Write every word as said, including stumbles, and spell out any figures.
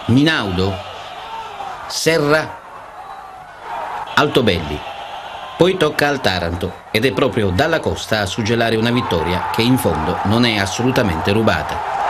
Minaudo, Serra, Altobelli. Poi tocca al Taranto ed è proprio Dalla Costa a suggellare una vittoria che in fondo non è assolutamente rubata.